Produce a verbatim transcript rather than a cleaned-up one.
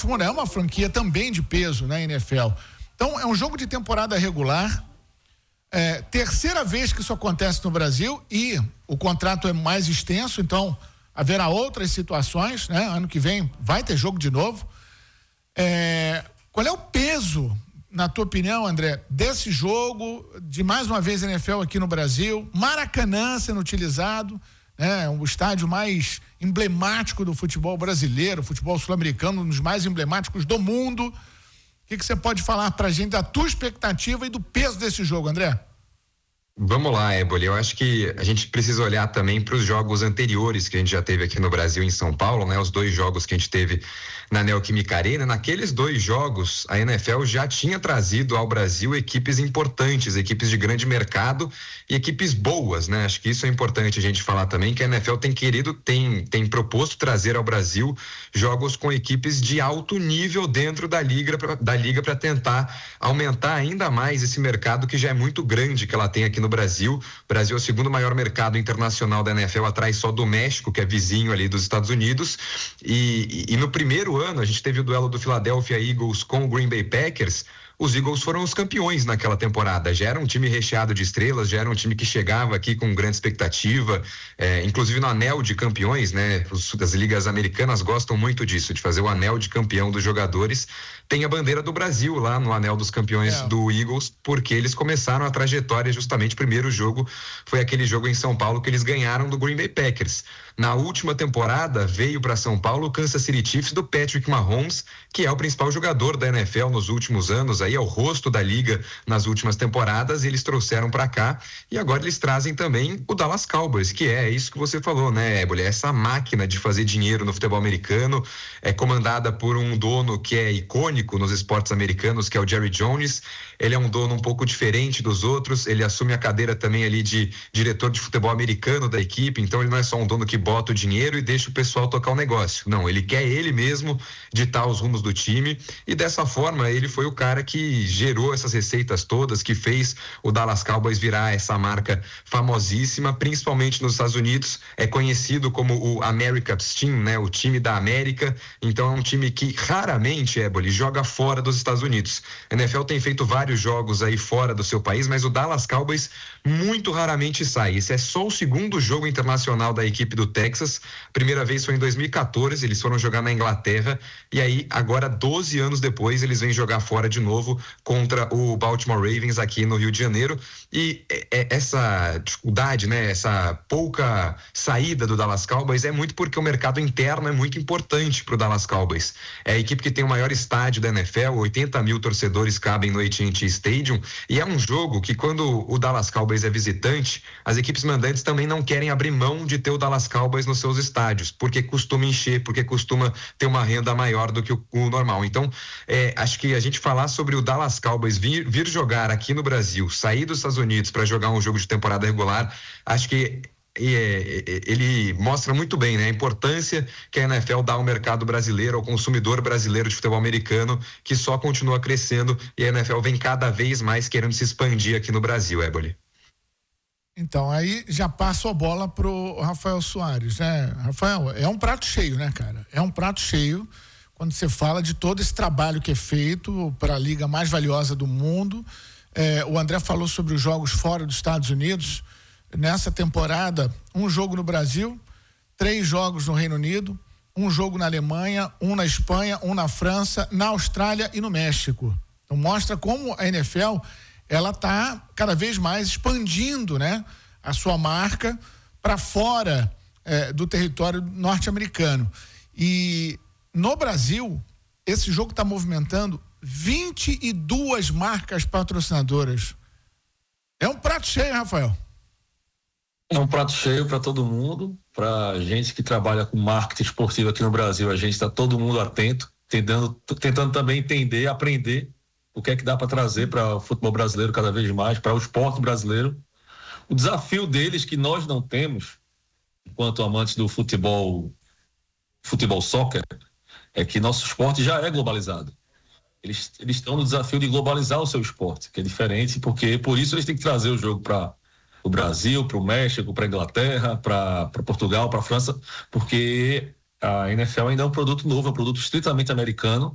Baltimore é uma franquia também de peso na N F L. Então, é um jogo de temporada regular, é, terceira vez que isso acontece no Brasil e o contrato é mais extenso, então haverá outras situações, né? Ano que vem vai ter jogo de novo. É, qual é o peso, na tua opinião, André, desse jogo, de mais uma vez N F L aqui no Brasil, Maracanã sendo utilizado, né? O estádio mais emblemático do futebol brasileiro, futebol sul-americano, um dos mais emblemáticos do mundo. O que, que você pode falar pra gente da tua expectativa e do peso desse jogo, André? Vamos lá, Éboli, eu acho que a gente precisa olhar também para os jogos anteriores que a gente já teve aqui no Brasil, em São Paulo, né? Os dois jogos que a gente teve na Neoquímica Arena. Naqueles dois jogos, a N F L já tinha trazido ao Brasil equipes importantes, equipes de grande mercado e equipes boas, né? Acho que isso é importante a gente falar também, que a N F L tem querido, tem, tem proposto trazer ao Brasil jogos com equipes de alto nível dentro da liga, da liga para tentar aumentar ainda mais esse mercado que já é muito grande que ela tem aqui no Brasil. O Brasil é o segundo maior mercado internacional da N F L, atrás só do México, que é vizinho ali dos Estados Unidos. E, e, e no primeiro ano a gente teve o duelo do Philadelphia Eagles com o Green Bay Packers. Os Eagles foram os campeões naquela temporada. Já era um time recheado de estrelas, já era um time que chegava aqui com grande expectativa, é, inclusive no anel de campeões, né? Os, as ligas americanas gostam muito disso, de fazer o anel de campeão dos jogadores. Tem a bandeira do Brasil lá no anel dos campeões é. do Eagles, porque eles começaram a trajetória justamente. O primeiro jogo foi aquele jogo em São Paulo que eles ganharam do Green Bay Packers. Na última temporada veio para São Paulo o Kansas City Chiefs do Patrick Mahomes, que é o principal jogador da N F L nos últimos anos, aí é o rosto da liga nas últimas temporadas, e eles trouxeram para cá e agora eles trazem também o Dallas Cowboys, que é isso que você falou, né, Éboli? Essa máquina de fazer dinheiro no futebol americano, é comandada por um dono que é icônico nos esportes americanos, que é o Jerry Jones. Ele é um dono um pouco diferente dos outros, ele assume a cadeira também ali de diretor de futebol americano da equipe, então ele não é só um dono que bota o dinheiro e deixa o pessoal tocar o negócio. Não, ele quer ele mesmo ditar os rumos do time, e dessa forma ele foi o cara que gerou essas receitas todas, que fez o Dallas Cowboys virar essa marca famosíssima, principalmente nos Estados Unidos. É conhecido como o America's Team, né? O time da América. Então é um time que raramente, Éboli, joga fora dos Estados Unidos. A N F L tem feito vários jogos aí fora do seu país, mas o Dallas Cowboys muito raramente sai. Esse é só o segundo jogo internacional da equipe do Texas. Primeira vez foi em dois mil e quatorze, eles foram jogar na Inglaterra, e aí agora doze anos depois eles vêm jogar fora de novo contra o Baltimore Ravens aqui no Rio de Janeiro. E essa dificuldade, né, essa pouca saída do Dallas Cowboys é muito porque o mercado interno é muito importante para o Dallas Cowboys. É a equipe que tem o maior estádio da N F L, oitenta mil torcedores cabem no A T and T Stadium, e é um jogo que, quando o Dallas Cowboys é visitante, as equipes mandantes também não querem abrir mão de ter o Dallas Cowboys nos seus estádios, porque costuma encher, porque costuma ter uma renda maior do que o, o normal. Então, é, acho que a gente falar sobre o Dallas Cowboys vir, vir jogar aqui no Brasil, sair dos Estados Unidos para jogar um jogo de temporada regular, acho que ele mostra muito bem, né, a importância que a N F L dá ao mercado brasileiro, ao consumidor brasileiro de futebol americano, que só continua crescendo, e a N F L vem cada vez mais querendo se expandir aqui no Brasil, Éboli. Então, aí já passo a bola pro Rafael Soares, né? Rafael, é um prato cheio, né, cara? É um prato cheio quando você fala de todo esse trabalho que é feito para a liga mais valiosa do mundo. É, o André falou sobre os jogos fora dos Estados Unidos. Nessa temporada, um jogo no Brasil, três jogos no Reino Unido, um jogo na Alemanha, um na Espanha, um na França, na Austrália e no México. Então mostra como a N F L ela está cada vez mais expandindo, né, a sua marca para fora é, do território norte-americano. E no Brasil, esse jogo está movimentando vinte e duas marcas patrocinadoras. É um prato cheio, Rafael. É um prato cheio para todo mundo, para gente que trabalha com marketing esportivo aqui no Brasil. A gente está todo mundo atento, tentando, tentando também entender, aprender o que é que dá para trazer para o futebol brasileiro cada vez mais, para o esporte brasileiro. O desafio deles que nós não temos, enquanto amantes do futebol, futebol soccer, é que nosso esporte já é globalizado. Eles, eles estão no desafio de globalizar o seu esporte, que é diferente, porque por isso eles têm que trazer o jogo para o Brasil, para o México, para a Inglaterra, para Portugal, para a França, porque a N F L ainda é um produto novo, é um produto estritamente americano,